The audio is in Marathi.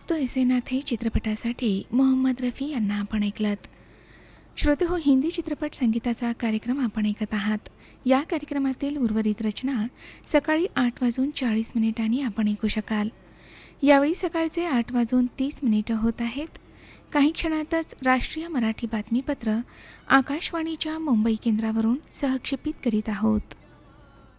तो ऐसे नाथ हे चित्रपटासाठी मोहम्मद रफी यांना आपण ऐकलत. श्रोते हो, हिंदी चित्रपट संगीताचा कार्यक्रम आपण ऐकत आहात. या कार्यक्रमातील उर्वरित रचना सकाळी 8:40 आपण ऐकू शकाल. यावेळी सकाळचे 8:30 होत आहेत. काही क्षणातच राष्ट्रीय मराठी बातमीपत्र आकाशवाणीच्या मुंबई केंद्रावरून सहक्षेपित करीत आहोत.